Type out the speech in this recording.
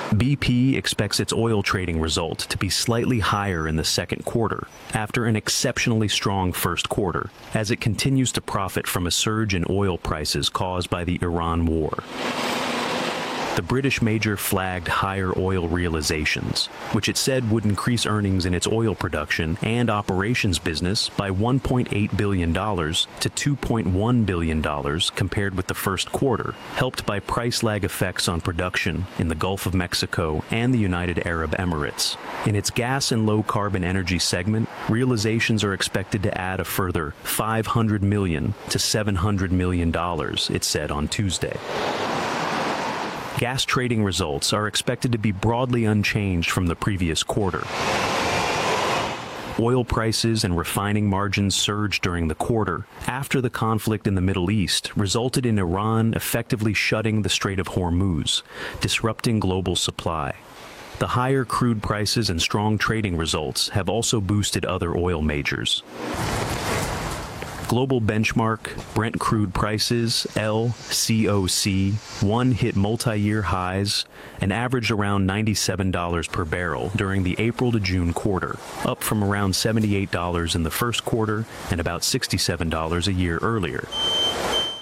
BP expects its oil trading result to be slightly higher in the second quarter, after an exceptionally strong first quarter, as it continues to profit from a surge in oil prices caused by the Iran war. The British major flagged higher oil realizations, which it said would increase earnings in its oil production and operations business by $1.8 billion to $2.1 billion compared with the first quarter, helped by price lag effects on production in the Gulf of Mexico and the United Arab Emirates. In its gas and low-carbon energy segment, realizations are expected to add a further $500 million to $700 million, it said on Tuesday. Gas trading results are expected to be broadly unchanged from the previous quarter. Oil prices and refining margins surged during the quarter after the conflict in the Middle East resulted in Iran effectively shutting the Strait of Hormuz, disrupting global supply. The higher crude prices and strong trading results have also boosted other oil majors. Global benchmark Brent crude prices, LCOC, hit multi-year highs and averaged around $97 per barrel during the April to June quarter, up from around $78 in the first quarter and about $67 a year earlier.